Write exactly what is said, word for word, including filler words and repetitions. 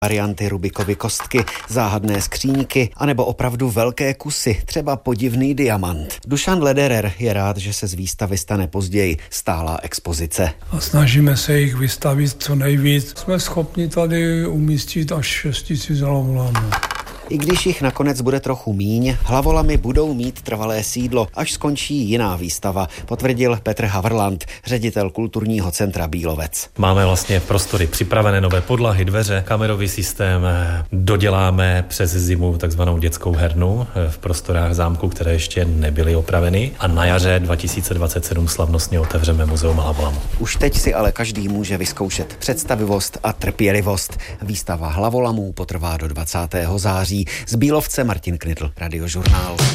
varianty Rubikovy kostky, záhadné skříňky anebo opravdu velké kusy, třeba podivný diamant. Dušan Lederer je rád, že se z výstavy stane později stálá expozice. A snažíme se jich vystavit co nejvíc. Jsme schopni tady umístit až šest tisíc hlavolamů. I když jich nakonec bude trochu míň, hlavolamy budou mít trvalé sídlo, až skončí jiná výstava, potvrdil Petr Havrland, ředitel kulturního centra Bílovec. Máme vlastně prostory připravené, nové podlahy, dveře, kamerový systém, doděláme přes zimu takzvanou dětskou hernu v prostorách zámku, které ještě nebyly opraveny, a na jaře dva tisíce dvacet sedm slavnostně otevřeme muzeum hlavolamů. Už teď si ale každý může vyzkoušet představivost a trpělivost. Výstava hlavolamů potrvá do dvacátého září. Z Bílovce Martin Knitl, Radiožurnál.